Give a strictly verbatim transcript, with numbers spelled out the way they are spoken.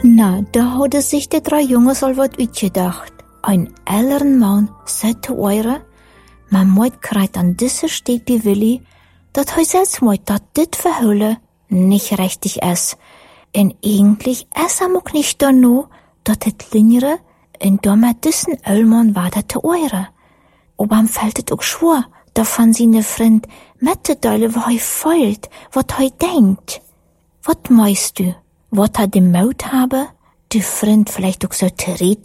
Na, da hadden zich de drie jongens al wat uitgedacht. Ein elleren man zei te oire, maar moit krijgt aan deze stepie Willi, dat hij zelfs moit dat dit verhullen nicht richtig is. En eigentlich is hem ook nicht danno, dat het lingere en dommer dissen Ölmann war dat te oire. Aber hem fällt het ook schwor, davon seine Freund mitteilen, wo hij fühlt, wat hij denkt. Wat meinst du? Wat er den Maut habe? Die Freund vielleicht auch so